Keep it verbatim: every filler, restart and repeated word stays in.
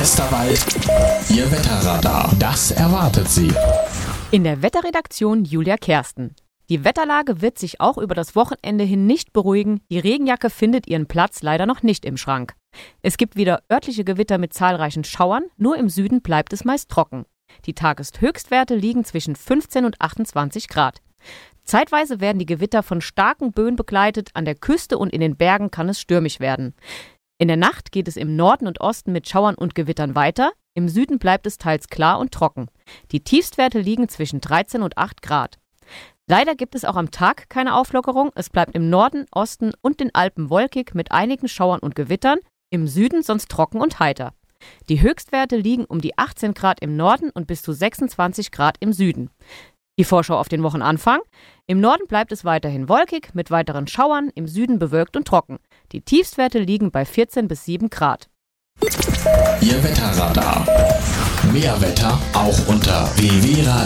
Westerwald, Ihr Wetterradar. Das erwartet Sie. In der Wetterredaktion Julia Kersten. Die Wetterlage wird sich auch über das Wochenende hin nicht beruhigen. Die Regenjacke findet ihren Platz leider noch nicht im Schrank. Es gibt wieder örtliche Gewitter mit zahlreichen Schauern, nur im Süden bleibt es meist trocken. Die Tageshöchstwerte liegen zwischen fünfzehn und achtundzwanzig Grad. Zeitweise werden die Gewitter von starken Böen begleitet, an der Küste und in den Bergen kann es stürmisch werden. In der Nacht geht es im Norden und Osten mit Schauern und Gewittern weiter, im Süden bleibt es teils klar und trocken. Die Tiefstwerte liegen zwischen dreizehn und acht Grad. Leider gibt es auch am Tag keine Auflockerung, es bleibt im Norden, Osten und den Alpen wolkig mit einigen Schauern und Gewittern, im Süden sonst trocken und heiter. Die Höchstwerte liegen um die achtzehn Grad im Norden und bis zu sechsundzwanzig Grad im Süden. Die Vorschau auf den Wochenanfang. Im Norden bleibt es weiterhin wolkig mit weiteren Schauern, im Süden bewölkt und trocken. Die Tiefstwerte liegen bei vierzehn bis sieben Grad. Ihr Wetterradar. Mehr Wetter auch unter w w w punkt